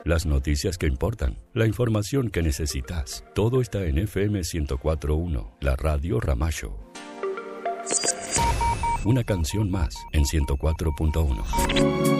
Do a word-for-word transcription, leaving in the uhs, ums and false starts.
las noticias que importan, la información que necesitas. Todo está en F M ciento cuatro punto uno, la radio Ramallo. Una canción más en ciento cuatro punto uno.